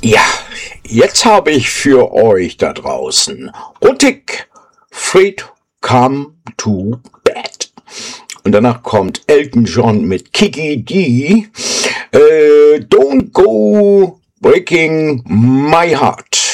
Ja, jetzt habe ich für euch da draußen Rutik, Fred, Come to Bed. Und danach kommt Elton John mit Kiki D. Don't Go Breaking My Heart.